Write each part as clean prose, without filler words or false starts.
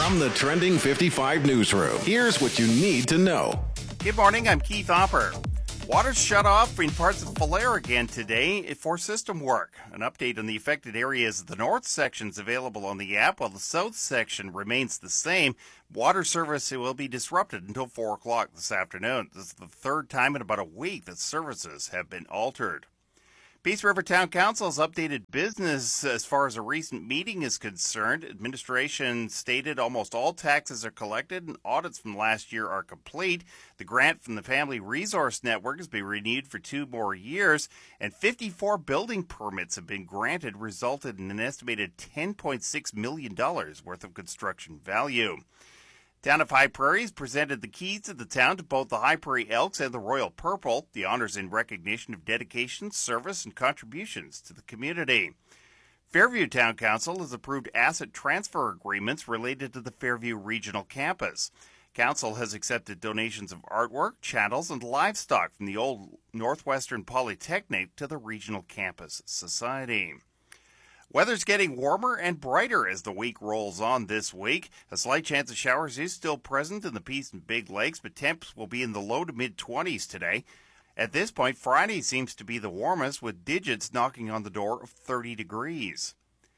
From the Trending 55 newsroom, here's what you need to know. Good morning, I'm Keith Hopper. Water's shut off in parts of Falher again today for system work. An update on the affected areas of the north section's available on the app, while the south section remains the same. Water service will be disrupted until 4 o'clock this afternoon. This is the third time in about a week that services have been altered. Peace River Town Council has updated business as far as a recent meeting is concerned. Administration stated almost all taxes are collected and audits from last year are complete. The grant from the Family Resource Network has been renewed for 2 more years, and 54 building permits have been granted, resulted in an estimated $10.6 million worth of construction value. Town of High Prairie presented the keys to the town to both the High Prairie Elks and the Royal Purple. The honors in recognition of dedication, service, and contributions to the community. Fairview Town Council has approved asset transfer agreements related to the Fairview Regional Campus. Council has accepted donations of artwork, chattels, and livestock from the old Northwestern Polytechnic to the Regional Campus Society. Weather's getting warmer and brighter as the week rolls on this week. A slight chance of showers is still present in the Peace and Big Lakes, but temps will be in the low to mid-20s today. At this point, Friday seems to be the warmest, with digits knocking on the door of 30 degrees.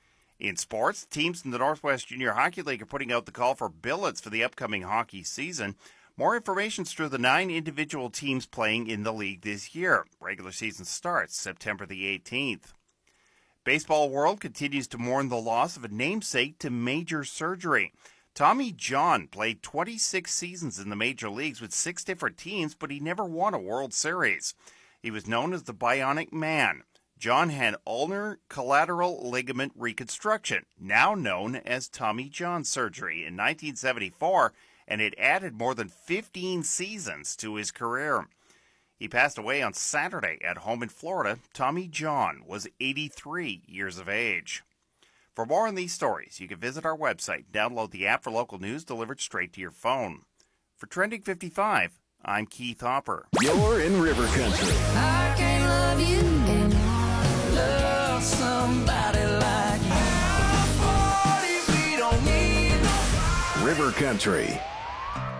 In sports, teams in the Northwest Junior Hockey League are putting out the call for billets for the upcoming hockey season. More information is through the 9 individual teams playing in the league this year. Regular season starts September the 18th. Baseball world continues to mourn the loss of a namesake to major surgery. Tommy John played 26 seasons in the major leagues with 6 different teams, but he never won a World Series. He was known as the Bionic Man. John had ulnar collateral ligament reconstruction, now known as Tommy John surgery, in 1974, and it added more than 15 seasons to his career. He passed away on Saturday at home in Florida. Tommy John was 83 years of age. For more on these stories, you can visit our website, download the app for local news delivered straight to your phone. For Trending 55, I'm Keith Hopper. You're in River Country. I can't love you and love somebody like you. We don't need River Country.